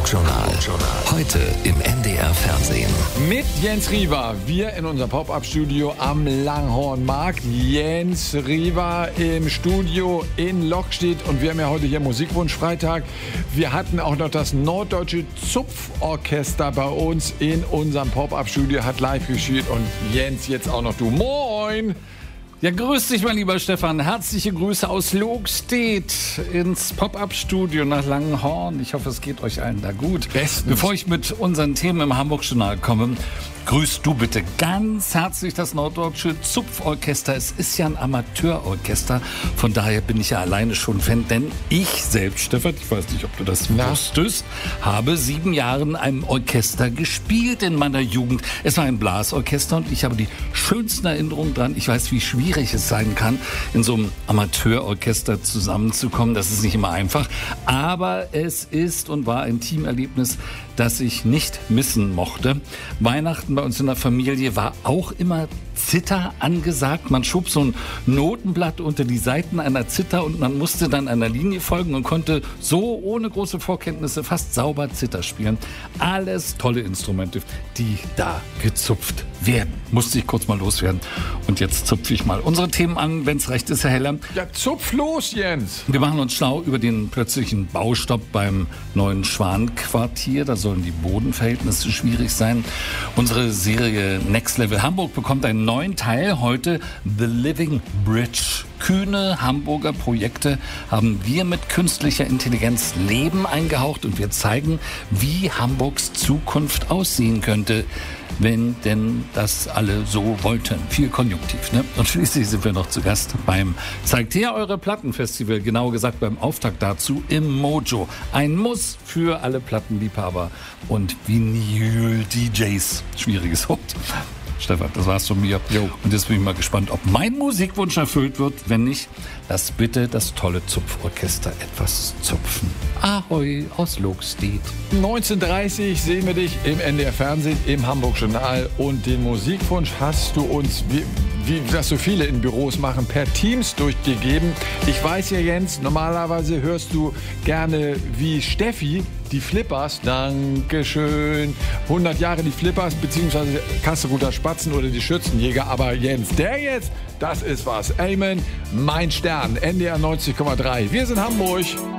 Hamburg-Journal. Heute im NDR Fernsehen. Mit Jens Riva, wir in unserem Pop-Up-Studio am Langhornmarkt. Jens Riva im Studio in Lokstedt und wir haben ja heute hier Musikwunsch-Freitag. Wir hatten auch noch das Norddeutsche Zupforchester bei uns in unserem Pop-Up-Studio, hat live gespielt und Jens, jetzt auch noch du. Moin! Ja, grüß dich, mein lieber Stefan. Herzliche Grüße aus Lokstedt ins Pop-Up-Studio nach Langenhorn. Ich hoffe, es geht euch allen da gut. Bestens. Bevor ich mit unseren Themen im Hamburg-Journal komme, grüßt du bitte ganz herzlich das Norddeutsche Zupforchester. Es ist ja ein Amateurorchester, von daher bin ich ja alleine schon Fan, denn ich selbst, Stefan, ich weiß nicht, ob du das wusstest, habe 7 Jahre in einem Orchester gespielt in meiner Jugend. Es war ein Blasorchester und ich habe die schönsten Erinnerungen dran. Ich weiß, wie schwierig es sein kann, in so einem Amateurorchester zusammenzukommen. Das ist nicht immer einfach, aber es ist und war ein Teamerlebnis, das ich nicht missen mochte. Weihnachten bei uns in der Familie war auch immer Zither angesagt. Man schob so ein Notenblatt unter die Seiten einer Zither und man musste dann einer Linie folgen und konnte so ohne große Vorkenntnisse fast sauber Zither spielen. Alles tolle Instrumente, die da gezupft werden. Musste ich kurz mal loswerden. Und jetzt zupfe ich mal unsere Themen an, wenn es recht ist, Herr Heller. Ja, zupf los, Jens! Wir machen uns schlau über den plötzlichen Baustopp beim neuen Schwan-Quartier. Da sollen die Bodenverhältnisse schwierig sein. Unsere Serie Next Level Hamburg bekommt einen neuen Teil. Heute The Living Bridge. Kühne Hamburger Projekte haben wir mit künstlicher Intelligenz Leben eingehaucht und wir zeigen, wie Hamburgs Zukunft aussehen könnte, wenn denn das alle so wollten. Viel Konjunktiv, ne? Und schließlich sind wir noch zu Gast beim Zeigt her eure Plattenfestival, genauer gesagt beim Auftakt dazu im Mojo. Ein Muss für alle Plattenliebhaber und Vinyl-DJs. Schwieriges Wort. Stefan, das war's von mir. Jo. Und jetzt bin ich mal gespannt, ob mein Musikwunsch erfüllt wird. Wenn nicht, lass bitte das tolle Zupforchester etwas zupfen. Ahoi aus Lokstedt. 19:30 sehen wir dich im NDR Fernsehen, im Hamburg-Journal. Und den Musikwunsch hast du uns, wie das so viele in Büros machen, per Teams durchgegeben. Ich weiß ja, Jens, normalerweise hörst du gerne wie Steffi die Flippers. Dankeschön. 100 Jahre die Flippers, beziehungsweise Kasseruder Spatzen oder die Schützenjäger. Aber Jens, der jetzt, das ist was. Amen, mein Stern, NDR 90,3. Wir sind Hamburg.